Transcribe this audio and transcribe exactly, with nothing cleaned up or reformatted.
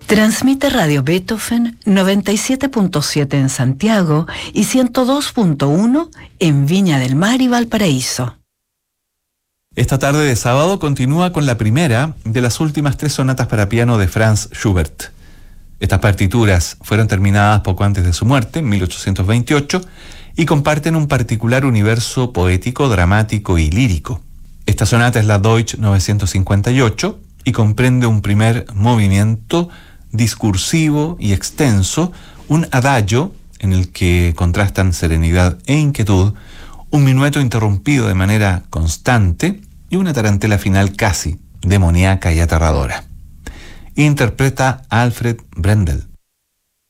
Transmite Radio Beethoven noventa y siete punto siete en Santiago y ciento dos punto uno en Viña del Mar y Valparaíso. Esta tarde de sábado continúa con la primera de las últimas tres sonatas para piano de Franz Schubert. Estas partituras fueron terminadas poco antes de su muerte, en mil ochocientos veintiocho, y comparten un particular universo poético, dramático y lírico. Esta sonata es la Deutsch novecientos cincuenta y ocho y comprende un primer movimiento discursivo y extenso, un adagio en el que contrastan serenidad e inquietud, un minueto interrumpido de manera constante y una tarantela final casi demoníaca y aterradora. Interpreta Alfred Brendel.